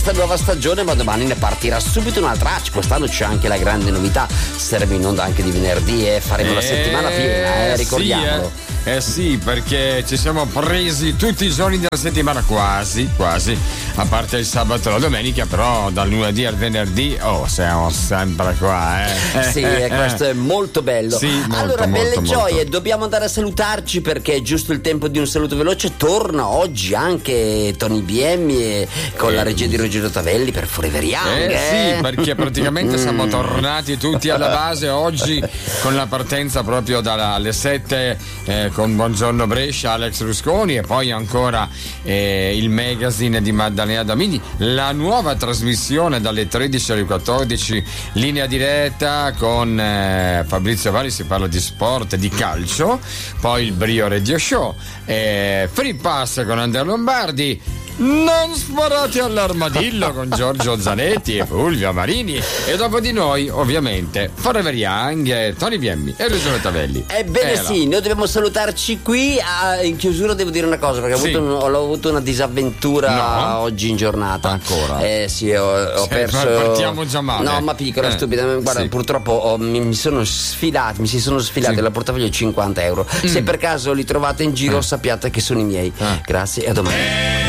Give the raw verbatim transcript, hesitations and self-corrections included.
questa nuova stagione, ma domani ne partirà subito un'altra. Ah, quest'anno c'è anche la grande novità, saremo in onda anche di venerdì e faremo eh, la settimana piena, eh, ricordiamolo. Sì, eh. Eh sì, perché ci siamo presi tutti i giorni della settimana, quasi, quasi, a parte il sabato e la domenica, però dal lunedì al venerdì, oh, siamo sempre qua, eh. Sì, eh, questo è molto bello. Sì, molto, allora, molto, belle molto. gioie, dobbiamo andare a salutarci perché è giusto il tempo di un saluto veloce. Torna oggi anche Tony B M e con eh, la regia di Ruggero Tavelli per Forever Young. Eh, eh? sì, perché praticamente siamo tornati tutti alla base oggi con la partenza proprio dalle sette eh, con Buongiorno Brescia, Alex Rusconi, e poi ancora eh, il magazine di Maddalena Damini, la nuova trasmissione dalle tredici alle quattordici, linea diretta con eh, Fabrizio Valli, si parla di sport, di calcio, poi il Brio Radio Show, eh, Free Pass con Andrea Lombardi, Non sparate all'armadillo con Giorgio Zanetti e Fulvio Marini, e dopo di noi ovviamente Forever Young, eh, Tony Viemmi e Ruggero Tavelli. Ebbene eh, sì, noi dobbiamo salutarci qui. Ah, in chiusura devo dire una cosa, perché Sì. ho, avuto un, ho avuto una disavventura No. oggi in giornata. Ancora? Eh sì, ho, ho Sì, perso. partiamo già male. No, ma piccola, Eh, stupida. Guarda, sì. purtroppo ho- mi, mi sono sfilato, mi si sono sfilati Sì. la portafoglio cinquanta euro. Se per caso li trovate in giro, Eh. sappiate che sono i miei. Eh. Grazie e a domani.